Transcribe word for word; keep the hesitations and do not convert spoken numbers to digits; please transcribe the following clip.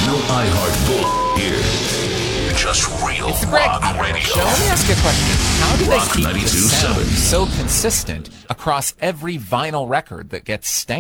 No iHeart bull here. Just real It's the Greg rock Allman radio. Show. Let me ask you a question. How do they Rock keep the ninety-two sound seven. so consistent across every vinyl record that gets stamped?